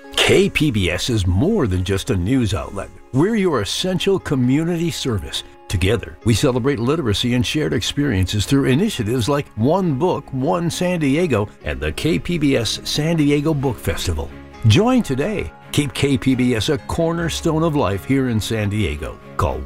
KPBS is more than just a news outlet. We're your essential community service. Together, we celebrate literacy and shared experiences through initiatives like One Book, One San Diego, and the KPBS San Diego Book Festival. Join today. Keep KPBS a cornerstone of life here in San Diego. Call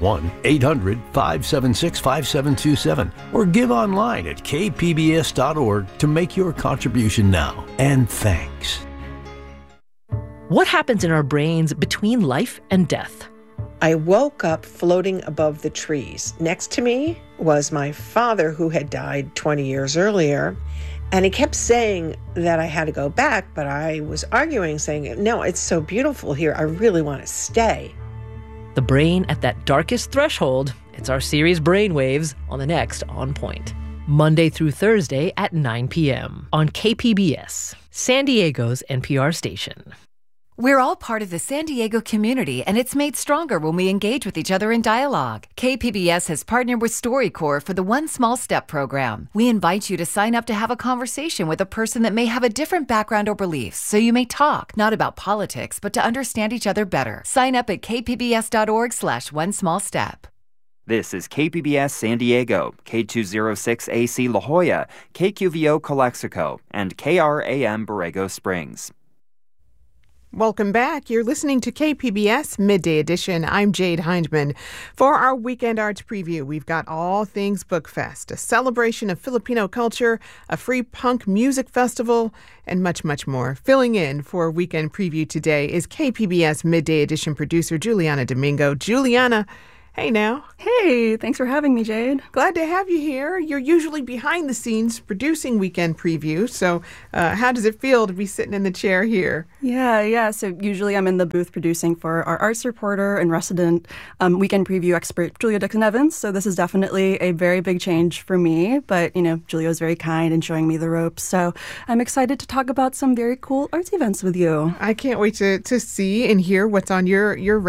1-800-576-5727 or give online at kpbs.org to make your contribution now. And thanks. What happens in our brains between life and death? I woke up floating above the trees. Next to me was my father, who had died 20 years earlier. And he kept saying that I had to go back, but I was arguing, saying, no, it's so beautiful here. I really want to stay. The brain at that darkest threshold. It's our series Brainwaves on the next On Point. Monday through Thursday at 9 p.m. on KPBS, San Diego's NPR station. We're all part of the San Diego community, and it's made stronger when we engage with each other in dialogue. KPBS has partnered with StoryCorps for the One Small Step program. We invite you to sign up to have a conversation with a person that may have a different background or beliefs, so you may talk, not about politics, but to understand each other better. Sign up at kpbs.org/onesmallstep. This is KPBS San Diego, K206AC La Jolla, KQVO Calexico, and KRAM Borrego Springs. Welcome back. You're listening to KPBS Midday Edition. I'm Jade Hindman. For our Weekend Arts Preview, we've got all things Bookfest, a celebration of Filipino culture, a free punk music festival, and much, much more. Filling in for Weekend Preview today is KPBS Midday Edition producer Juliana Domingo. Juliana, hey now. Hey, thanks for having me, Jade. Glad to have you here. You're usually behind the scenes producing Weekend Preview, so how does it feel to be sitting in the chair here? Yeah. So usually I'm in the booth producing for our arts reporter and resident Weekend Preview expert, Julia Dixon-Evans, so this is definitely a very big change for me, but, Julia's very kind and showing me the ropes, so I'm excited to talk about some very cool arts events with you. I can't wait to see and hear what's on your